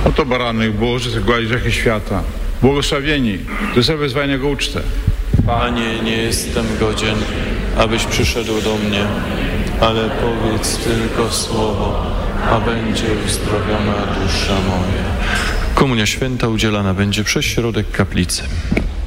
Oto baranek Boży, zgładzi grzechy świata. Błogosławieni, że sobie wezwanie Go ucztę. Panie, nie jestem godzien, abyś przyszedł do mnie, ale powiedz tylko słowo, a będzie uzdrowiona dusza moja. Komunia święta udzielana będzie przez środek kaplicy.